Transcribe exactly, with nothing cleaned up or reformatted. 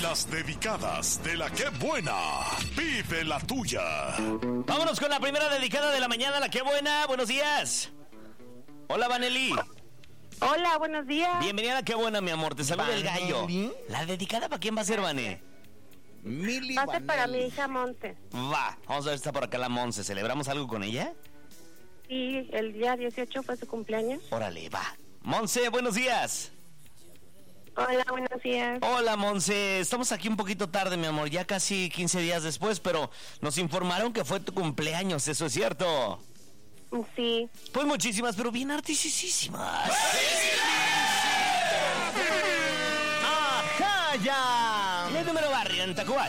Las dedicadas de la que buena. Pide la tuya. Vámonos con la primera dedicada de la mañana, la que buena. Buenos días. Hola, Vanely. Hola, buenos días. Bienvenida a la que buena, mi amor. Te saluda el gallo. ¿La dedicada para quién va a ser, Vané? Mili Va a ser para mi Vanelli. hija Monte. Va, vamos a ver si está por acá la Monse. ¿Celebramos algo con ella? Sí, el día dieciocho fue su cumpleaños. Órale, va. Monse, buenos días. Hola, buenos días. Hola, Monse. Estamos aquí un poquito tarde, mi amor. Ya casi quince días después, pero nos informaron que fue tu cumpleaños. ¿Eso es cierto? Sí. Pues muchísimas, pero bien artisísimas. ¡Ajá, ya! El número barrio en Tacuba.